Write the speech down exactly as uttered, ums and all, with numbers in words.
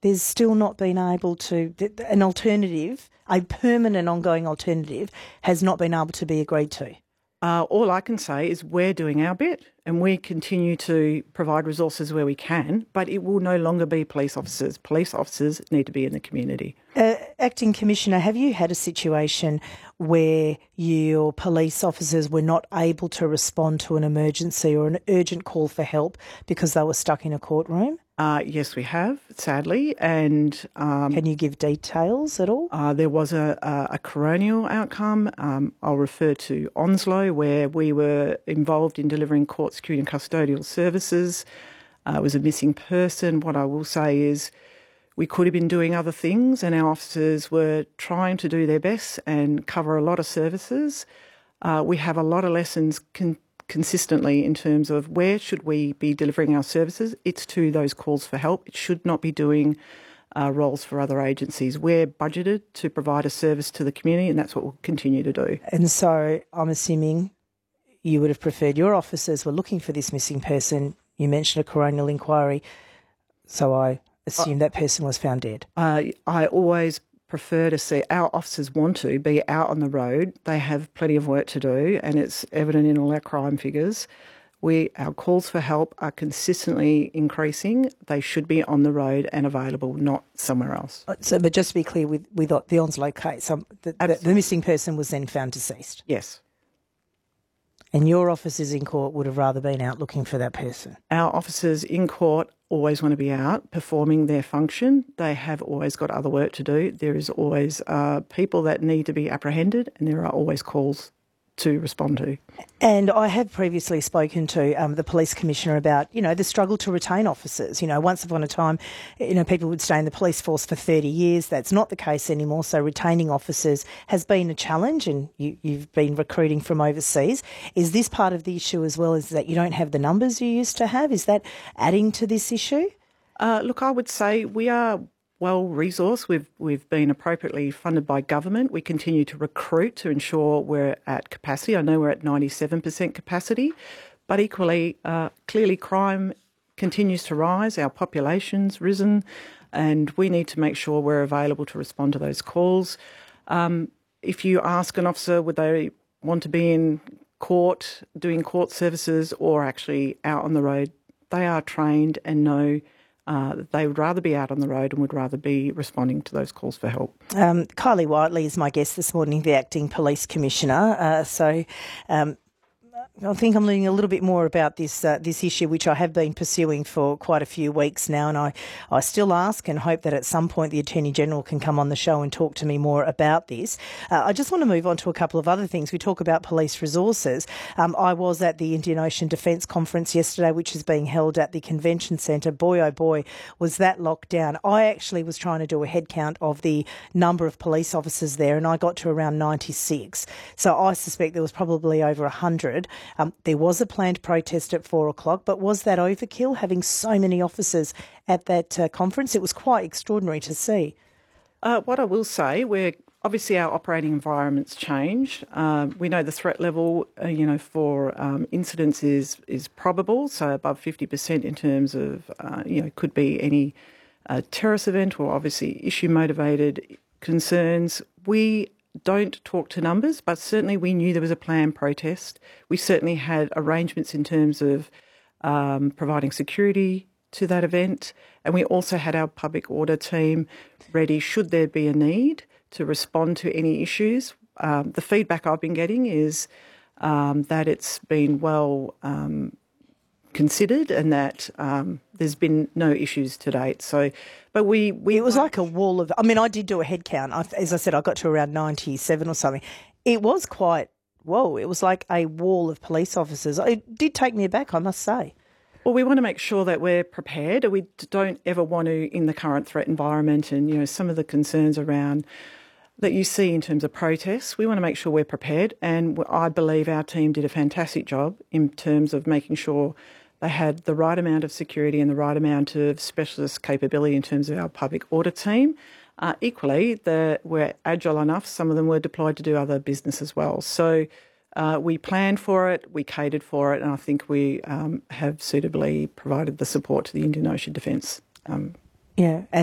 there's still not been able to, an alternative, a permanent ongoing alternative has not been able to be agreed to? Uh, all I can say is we're doing our bit and we continue to provide resources where we can, but it will no longer be police officers. Police officers need to be in the community. Uh, Acting Commissioner, have you had a situation where your police officers were not able to respond to an emergency or an urgent call for help because they were stuck in a courtroom? Uh, yes, we have, sadly. And um, can you give details at all? Uh, there was a, a, a coronial outcome. Um, I'll refer to Onslow, where we were involved in delivering court security and custodial services. Uh, it was a missing person. What I will say is we could have been doing other things, and our officers were trying to do their best and cover a lot of services. Uh, we have a lot of lessons con- consistently in terms of where should we be delivering our services. It's to those calls for help. It should not be doing uh, roles for other agencies. We're budgeted to provide a service to the community, and that's what we'll continue to do. And so I'm assuming you would have preferred your officers were looking for this missing person. You mentioned a coronial inquiry, so I assume uh, that person was found dead. Uh, I always prefer to see our officers want to be out on the road. They have plenty of work to do, and it's evident in all our crime figures. We our calls for help are consistently increasing. They should be on the road and available, not somewhere else. So, but just to be clear, with with the Onslow case, um, the, the, the missing person was then found deceased. Yes. And your officers in court would have rather been out looking for that person? Our officers in court always want to be out performing their function. They have always got other work to do. There is always uh, people that need to be apprehended, and there are always calls to respond to. And I have previously spoken to um, the Police Commissioner about, you know, the struggle to retain officers. You know, once upon a time, you know, people would stay in the police force for thirty years. That's not the case anymore. So retaining officers has been a challenge, and you, you've been recruiting from overseas. Is this part of the issue as well, is that you don't have the numbers you used to have? Is that adding to this issue? Uh, look, I would say we are well resourced. We've we've been appropriately funded by government. We continue to recruit to ensure we're at capacity. I know we're at ninety-seven percent capacity, but equally, uh, clearly crime continues to rise. Our population's risen, and we need to make sure we're available to respond to those calls. Um, if you ask an officer would they want to be in court, doing court services, or actually out on the road, they are trained and know Uh, they would rather be out on the road and would rather be responding to those calls for help. Um, Kylie Whiteley is my guest this morning, the Acting Police Commissioner. Uh, so um, I think I'm learning a little bit more about this uh, this issue, which I have been pursuing for quite a few weeks now, and I, I still ask and hope that at some point the Attorney-General can come on the show and talk to me more about this. Uh, I just want to move on to a couple of other things. We talk about police resources. Um, I was at the Indian Ocean Defence Conference yesterday, which is being held at the Convention Centre. Boy, oh boy, was that locked down. I actually was trying to do a head count of the number of police officers there, and I got to around ninety-six. So I suspect there was probably over one hundred. Um, there was a planned protest at four o'clock, but was that overkill, having so many officers at that uh, conference? It was quite extraordinary to see. Uh, what I will say, we're obviously our operating environment's changed. Uh, we know the threat level, uh, you know, for um, incidents is is probable, so above fifty percent in terms of, uh, you know, could be any uh, terrorist event or obviously issue-motivated concerns. We don't talk to numbers, but certainly we knew there was a planned protest. We certainly had arrangements in terms of um, providing security to that event, and we also had our public order team ready should there be a need to respond to any issues. Um, the feedback I've been getting is um, that it's been well um, considered and that um, there's been no issues to date. So, but we, we it was like a wall of. I mean, I did do a head count. I, as I said, I got to around ninety-seven or something. It was quite whoa. It was like a wall of police officers. It did take me aback, I must say. Well, we want to make sure that we're prepared. We don't ever want to, in the current threat environment and, you know, some of the concerns around that you see in terms of protests, we want to make sure we're prepared. And I believe our team did a fantastic job in terms of making sure they had the right amount of security and the right amount of specialist capability in terms of our public order team. Uh, equally, the, we're agile enough. Some of them were deployed to do other business as well. So Uh, we planned for it, we catered for it, and I think we um, have suitably provided the support to the Indian Ocean Defence. Um, yeah, and